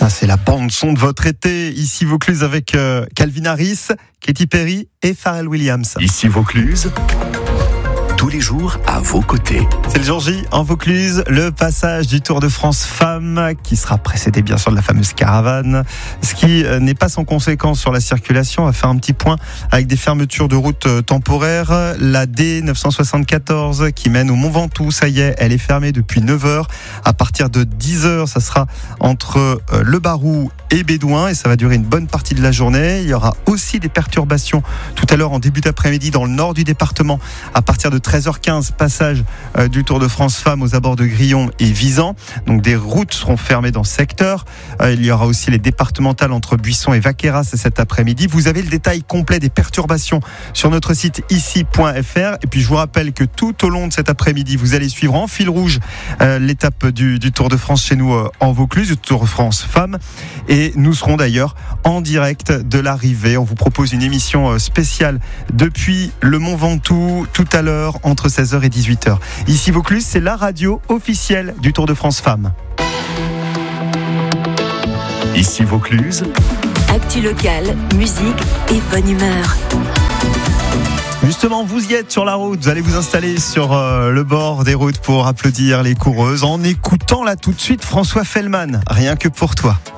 Ça, c'est la bande-son de votre été. Ici Vaucluse avec Calvin Harris, Katy Perry et Pharrell Williams. Ici Vaucluse, tous les jours à vos côtés. C'est le jour J en Vaucluse, le passage du Tour de France Femmes qui sera précédé bien sûr de la fameuse caravane. Ce qui n'est pas sans conséquence sur la circulation. On va faire un petit point avec des fermetures de routes temporaires. La D974 qui mène au Mont Ventoux, ça y est, elle est fermée depuis 9h. À partir de 10h, ça sera entre Le Barou et Bédouin et ça va durer une bonne partie de la journée. Il y aura aussi des perturbations tout à l'heure en début d'après-midi dans le nord du département à partir de 13h15, passage du Tour de France Femmes aux abords de Grillon et Visan. Donc des routes seront fermées dans ce secteur. Il y aura aussi les départementales entre Buisson et Vaqueras cet après-midi. Vous avez le détail complet des perturbations sur notre site ici.fr. Et puis je vous rappelle que tout au long de cet après-midi, vous allez suivre en fil rouge l'étape du Tour de France chez nous en Vaucluse, du Tour de France Femmes. Et nous serons d'ailleurs en direct de l'arrivée. On vous propose une émission spéciale depuis le Mont Ventoux tout à l'heure entre 16h et 18h. Ici Vaucluse, c'est la radio officielle du Tour de France Femmes. Ici Vaucluse, actu locale, musique et bonne humeur. Justement, vous y êtes sur la route, vous allez vous installer sur le bord des routes pour applaudir les coureuses en écoutant là tout de suite François Fellman, rien que pour toi.